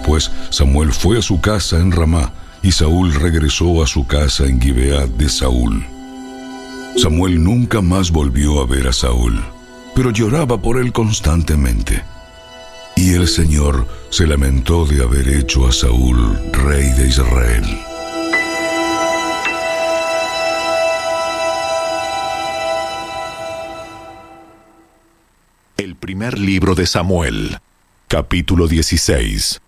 Después Samuel fue a su casa en Ramá, y Saúl regresó a su casa en Gibeá de Saúl. Samuel nunca más volvió a ver a Saúl, pero lloraba por él constantemente. Y el Señor se lamentó de haber hecho a Saúl rey de Israel. El primer libro de Samuel, capítulo 16.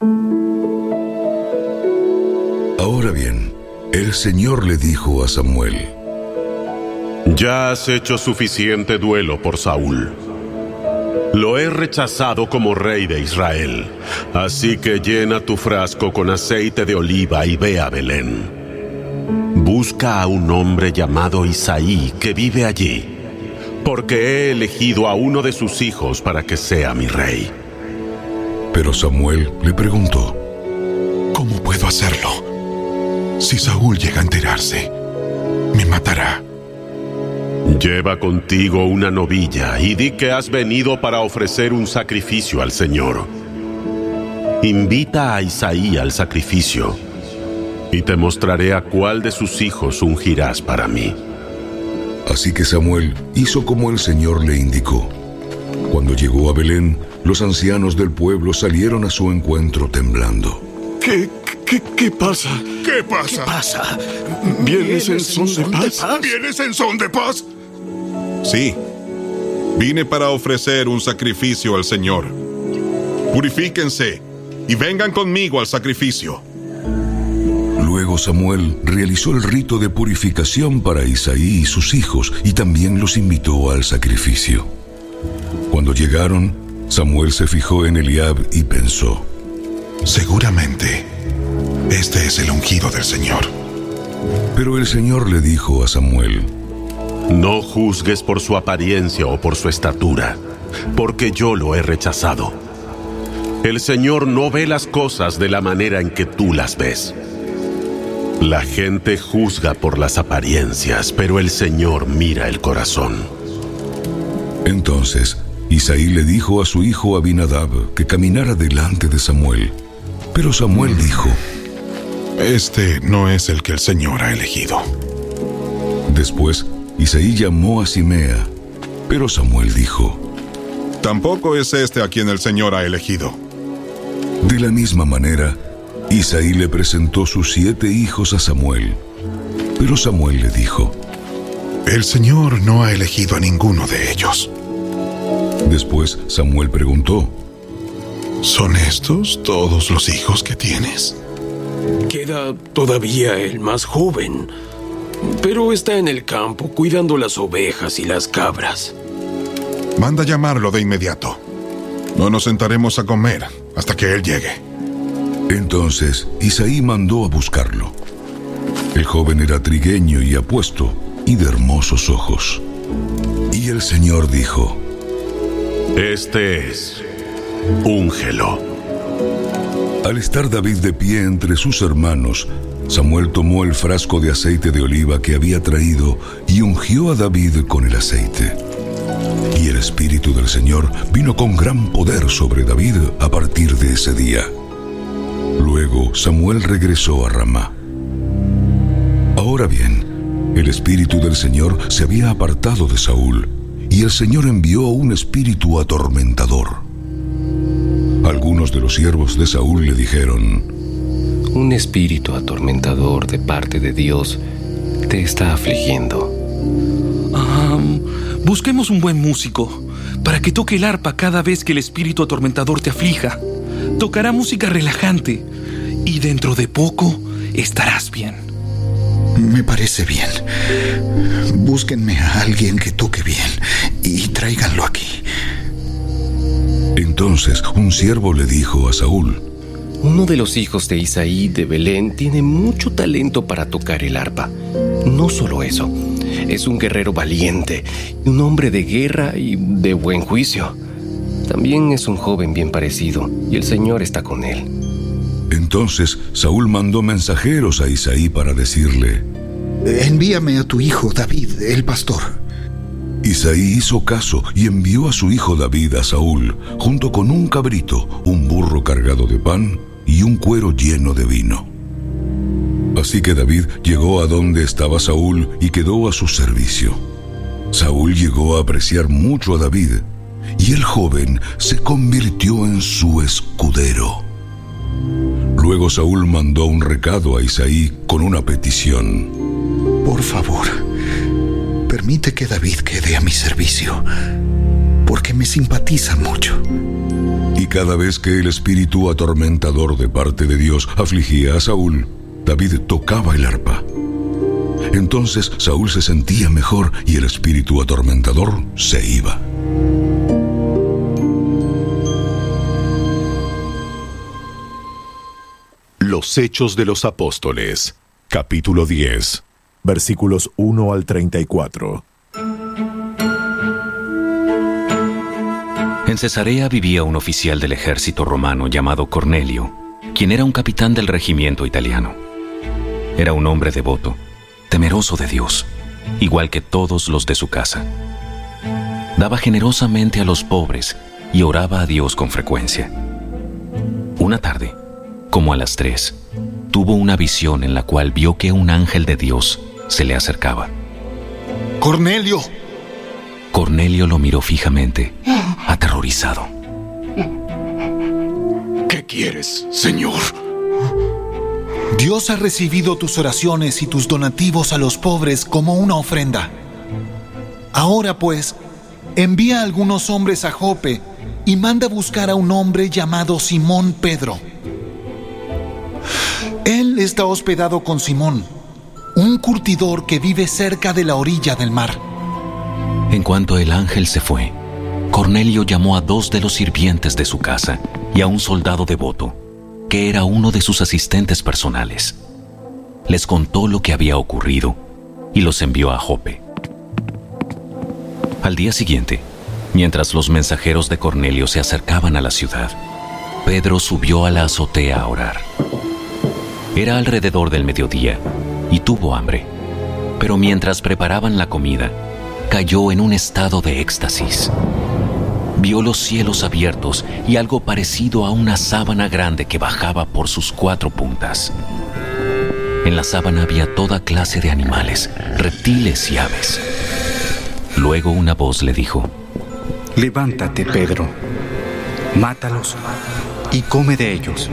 Ahora bien, el Señor le dijo a Samuel: Ya has hecho suficiente duelo por Saúl. Lo he rechazado como rey de Israel, así que llena tu frasco con aceite de oliva y ve a Belén. Busca a un hombre llamado Isaí que vive allí, porque he elegido a uno de sus hijos para que sea mi rey. Pero Samuel le preguntó: ¿Cómo puedo hacerlo? Si Saúl llega a enterarse, me matará. Lleva contigo una novilla y di que has venido para ofrecer un sacrificio al Señor. Invita a Isaí al sacrificio, y te mostraré a cuál de sus hijos ungirás para mí. Así que Samuel hizo como el Señor le indicó. Cuando llegó a Belén, los ancianos del pueblo salieron a su encuentro temblando. ¿Qué pasa? ¿Qué pasa? ¿Qué pasa? ¿Vienes en son de paz? ¿Vienes en son de paz? Sí, vine para ofrecer un sacrificio al Señor. Purifíquense y vengan conmigo al sacrificio. Luego Samuel realizó el rito de purificación para Isaí y sus hijos, y también los invitó al sacrificio. Cuando llegaron, Samuel se fijó en Eliab y pensó: Seguramente, este es el ungido del Señor. Pero el Señor le dijo a Samuel: No juzgues por su apariencia o por su estatura, porque yo lo he rechazado. El Señor no ve las cosas de la manera en que tú las ves. La gente juzga por las apariencias, pero el Señor mira el corazón. Entonces Isaí le dijo a su hijo Abinadab que caminara delante de Samuel. Pero Samuel dijo: Este no es el que el Señor ha elegido. Después Isaí llamó a Simea, pero Samuel dijo: Tampoco es este a quien el Señor ha elegido. De la misma manera, Isaí le presentó sus 7 hijos a Samuel. Pero Samuel le dijo: El Señor no ha elegido a ninguno de ellos. Después Samuel preguntó: ¿Son estos todos los hijos que tienes? Queda todavía el más joven, pero está en el campo cuidando las ovejas y las cabras. Manda llamarlo de inmediato. No nos sentaremos a comer hasta que él llegue. Entonces Isaí mandó a buscarlo. El joven era trigueño y apuesto, y de hermosos ojos. Y el Señor dijo: Este es, úngelo. Al estar David de pie entre sus hermanos, Samuel tomó el frasco de aceite de oliva que había traído y ungió a David con el aceite. Y el Espíritu del Señor vino con gran poder sobre David a partir de ese día. Luego Samuel regresó a Ramá. Ahora bien, el Espíritu del Señor se había apartado de Saúl, y el Señor envió un espíritu atormentador. Algunos de los siervos de Saúl le dijeron: Un espíritu atormentador de parte de Dios te está afligiendo. Busquemos un buen músico para que toque el arpa cada vez que el espíritu atormentador te aflija. Tocará música relajante y dentro de poco estarás bien. Me parece bien. Búsquenme a alguien que toque bien y tráiganlo aquí. Entonces un siervo le dijo a Saúl: Uno de los hijos de Isaí de Belén tiene mucho talento para tocar el arpa. No solo eso, es un guerrero valiente, un hombre de guerra y de buen juicio. También es un joven bien parecido, y el Señor está con él. Entonces Saúl mandó mensajeros a Isaí para decirle: Envíame a tu hijo David, el pastor. Isaí hizo caso y envió a su hijo David a Saúl, junto con un cabrito, un burro cargado de pan y un cuero lleno de vino. Así que David llegó a donde estaba Saúl y quedó a su servicio. Saúl llegó a apreciar mucho a David, y el joven se convirtió en su escudero. Luego Saúl mandó un recado a Isaí con una petición. Por favor, permite que David quede a mi servicio, porque me simpatiza mucho. Y cada vez que el espíritu atormentador de parte de Dios afligía a Saúl, David tocaba el arpa. Entonces Saúl se sentía mejor y el espíritu atormentador se iba. Los Hechos de los Apóstoles, capítulo 10, versículos 1 al 34. En Cesarea vivía un oficial del ejército romano llamado Cornelio, quien era un capitán del regimiento italiano. Era un hombre devoto, temeroso de Dios, igual que todos los de su casa. Daba generosamente a los pobres y oraba a Dios con frecuencia. Una tarde, como a las 3, tuvo una visión en la cual vio que un ángel de Dios se le acercaba. ¡Cornelio! Cornelio lo miró fijamente, aterrorizado. ¿Qué quieres, Señor? Dios ha recibido tus oraciones y tus donativos a los pobres como una ofrenda. Ahora pues, envía a algunos hombres a Jope y manda buscar a un hombre llamado Simón Pedro. Él está hospedado con Simón, un curtidor que vive cerca de la orilla del mar. En cuanto el ángel se fue, Cornelio llamó a 2 de los sirvientes de su casa y a un soldado devoto, que era uno de sus asistentes personales. Les contó lo que había ocurrido y los envió a Jope. Al día siguiente, mientras los mensajeros de Cornelio se acercaban a la ciudad, Pedro subió a la azotea a orar. Era alrededor del mediodía y tuvo hambre, pero mientras preparaban la comida, cayó en un estado de éxtasis. Vio los cielos abiertos y algo parecido a una sábana grande que bajaba por sus 4 puntas. En la sábana había toda clase de animales, reptiles y aves. Luego una voz le dijo: Levántate, Pedro, mátalos y come de ellos.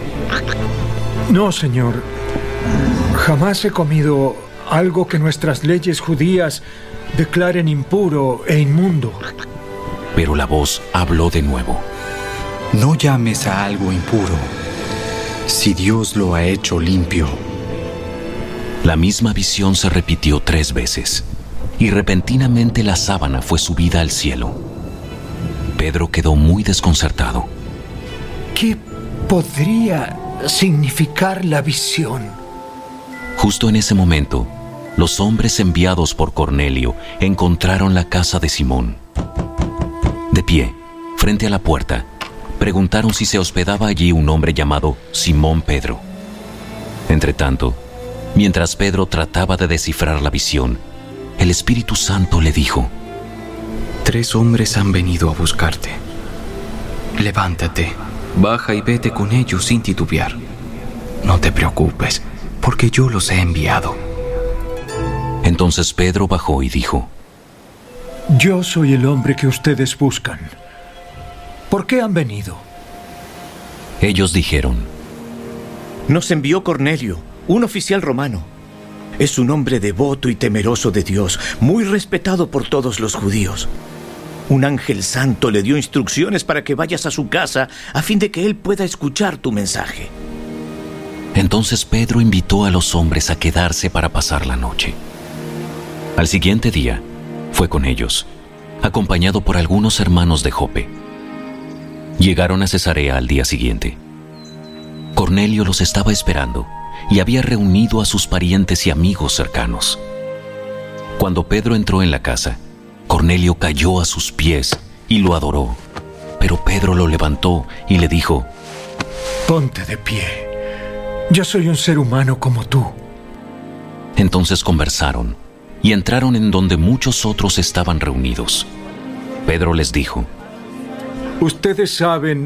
No, Señor. Jamás he comido algo que nuestras leyes judías declaren impuro e inmundo. Pero la voz habló de nuevo. No llames a algo impuro, si Dios lo ha hecho limpio. La misma visión se repitió 3 veces, y repentinamente la sábana fue subida al cielo. Pedro quedó muy desconcertado. ¿Qué podría significar la visión? Justo en ese momento, los hombres enviados por Cornelio encontraron la casa de Simón. De pie, frente a la puerta, preguntaron si se hospedaba allí un hombre llamado Simón Pedro. Entretanto, mientras Pedro trataba de descifrar la visión, el Espíritu Santo le dijo: 3 hombres han venido a buscarte. Levántate, baja y vete con ellos sin titubear. No te preocupes, porque yo los he enviado. Entonces Pedro bajó y dijo: Yo soy el hombre que ustedes buscan. ¿Por qué han venido? Ellos dijeron: Nos envió Cornelio, un oficial romano. Es un hombre devoto y temeroso de Dios, muy respetado por todos los judíos. Un ángel santo le dio instrucciones para que vayas a su casa a fin de que él pueda escuchar tu mensaje. Entonces Pedro invitó a los hombres a quedarse para pasar la noche. Al siguiente día, fue con ellos, acompañado por algunos hermanos de Jope. Llegaron a Cesarea al día siguiente. Cornelio los estaba esperando y había reunido a sus parientes y amigos cercanos. Cuando Pedro entró en la casa, Cornelio cayó a sus pies y lo adoró. Pero Pedro lo levantó y le dijo: Ponte de pie. Yo soy un ser humano como tú. Entonces conversaron y entraron en donde muchos otros estaban reunidos. Pedro les dijo: Ustedes saben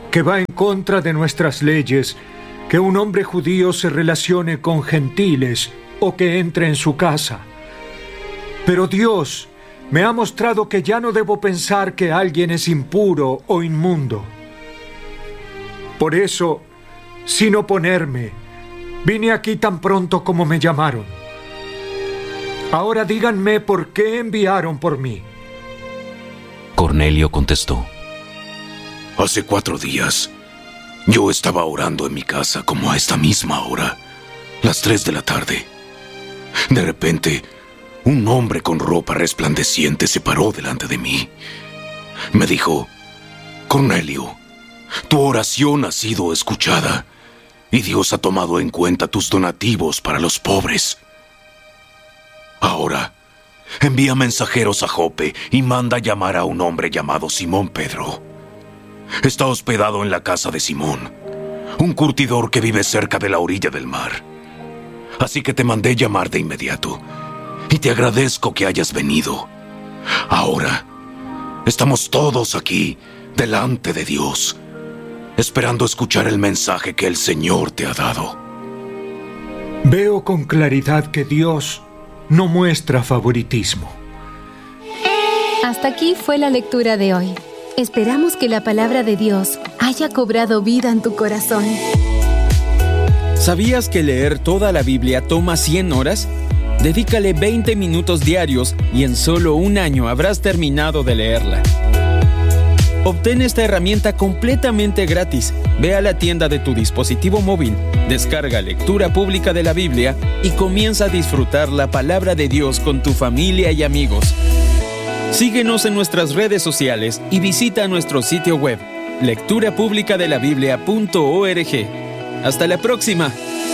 que va en contra de nuestras leyes que un hombre judío se relacione con gentiles o que entre en su casa. Pero Dios me ha mostrado que ya no debo pensar que alguien es impuro o inmundo. Por eso, sin oponerme, vine aquí tan pronto como me llamaron. Ahora díganme por qué enviaron por mí. Cornelio contestó: Hace 4 días, yo estaba orando en mi casa como a esta misma hora, las 3 de la tarde. De repente, un hombre con ropa resplandeciente se paró delante de mí. Me dijo: Cornelio, tu oración ha sido escuchada y Dios ha tomado en cuenta tus donativos para los pobres. Ahora, envía mensajeros a Jope y manda llamar a un hombre llamado Simón Pedro. Está hospedado en la casa de Simón, un curtidor que vive cerca de la orilla del mar. Así que te mandé llamar de inmediato y te agradezco que hayas venido. Ahora, estamos todos aquí, delante de Dios, esperando escuchar el mensaje que el Señor te ha dado. Veo con claridad que Dios no muestra favoritismo. Hasta aquí fue la lectura de hoy. Esperamos que la palabra de Dios haya cobrado vida en tu corazón. ¿Sabías que leer toda la Biblia toma 100 horas? Dedícale 20 minutos diarios y en solo un año habrás terminado de leerla. Obtén esta herramienta completamente gratis. Ve a la tienda de tu dispositivo móvil, descarga Lectura Pública de la Biblia y comienza a disfrutar la palabra de Dios con tu familia y amigos. Síguenos en nuestras redes sociales y visita nuestro sitio web, lecturapublicadelabiblia.org. ¡Hasta la próxima!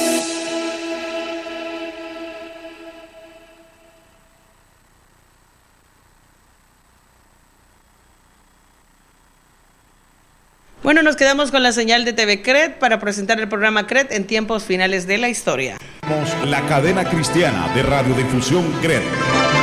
Bueno, nos quedamos con la señal de TV CRED para presentar el programa CRED en tiempos finales de la historia. La cadena cristiana de radiodifusión CRED.